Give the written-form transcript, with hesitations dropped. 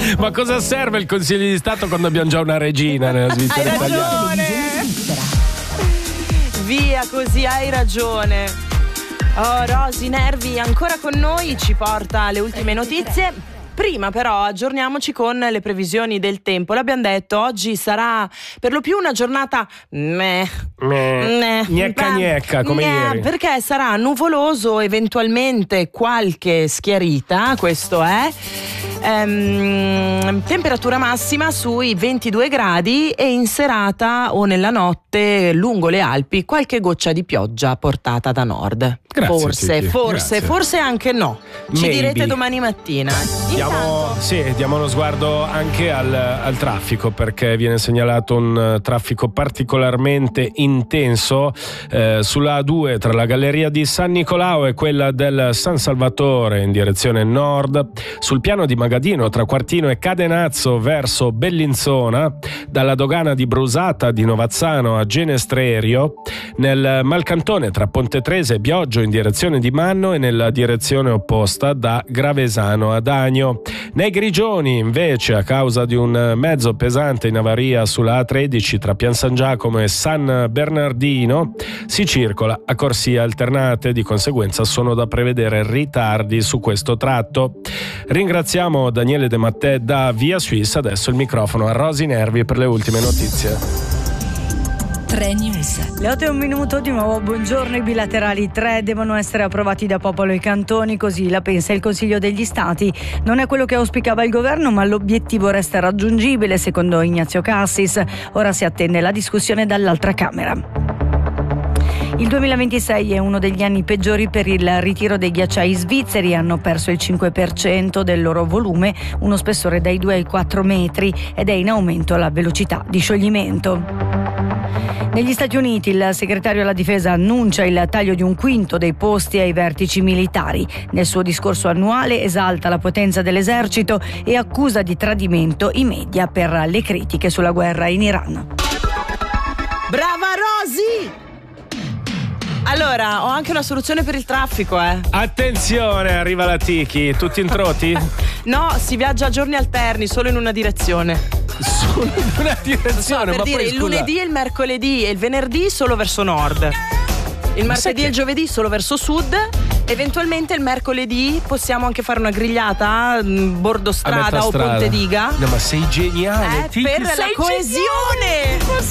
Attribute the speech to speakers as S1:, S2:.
S1: Ma cosa serve il Consiglio di Stato quando abbiamo già una regina nella Svizzera italiana?
S2: Via così, hai ragione. Oh, Rosy Nervi ancora con noi, ci porta alle ultime notizie. Prima però aggiorniamoci con le previsioni del tempo. L'abbiamo detto, oggi sarà per lo più una giornata
S1: gnecca come ieri.
S2: Perché sarà nuvoloso, eventualmente qualche schiarita, questo è. Temperatura massima sui 22 gradi e in serata o nella notte lungo le Alpi qualche goccia di pioggia portata da nord.
S1: Grazie,
S2: Forse anche no. Ci
S1: Maybe.
S2: direte domani mattina.
S1: Diamo uno sguardo anche al traffico, perché viene segnalato un traffico particolarmente intenso sulla A2 tra la galleria di San Nicolao e quella del San Salvatore in direzione nord, sul piano di Magadino tra Quartino e Cadenazzo verso Bellinzona, dalla dogana di Brusata di Novazzano a Genestrerio, nel Malcantone tra Ponte Trese e Bioggio in direzione di Manno e nella direzione opposta da Gravesano ad Agno. Nei Grigioni invece, a causa di un mezzo pesante in avaria sulla A13 tra Pian San Giacomo e San Bernardino, si circola a corsie alternate, di conseguenza sono da prevedere ritardi su questo tratto. Ringraziamo Daniele De Mattè da Via Suisse, adesso il microfono a Rosy Nervi per le ultime notizie.
S3: 3 News.
S4: Le 8:01 di nuovo, buongiorno. I bilaterali 3 devono essere approvati da popolo e cantoni, così la pensa il Consiglio degli Stati. Non è quello che auspicava il governo, ma l'obiettivo resta raggiungibile, secondo Ignazio Cassis. Ora si attende la discussione dall'altra Camera. Il 2026 è uno degli anni peggiori per il ritiro dei ghiacciai svizzeri. Hanno perso il 5% del loro volume, uno spessore dai 2 ai 4 metri, ed è in aumento la velocità di scioglimento. Negli Stati Uniti il segretario alla difesa annuncia il taglio di 1/5 dei posti ai vertici militari. Nel suo discorso annuale esalta la potenza dell'esercito e accusa di tradimento i media per le critiche sulla guerra in Iran.
S2: Brava Rosy! Allora, ho anche una soluzione per il traffico,
S1: Attenzione, arriva la Tiki, tutti in troti?
S2: No, si viaggia a giorni alterni, solo in una direzione.
S1: Solo in una direzione,
S2: per
S1: ma
S2: dire,
S1: poi
S2: il lunedì e il mercoledì e il venerdì solo verso nord. Il martedì e il giovedì solo verso sud. Eventualmente il mercoledì possiamo anche fare una grigliata bordo strada o ponte diga.
S1: No, ma sei geniale, Tiki,
S2: per la coesione.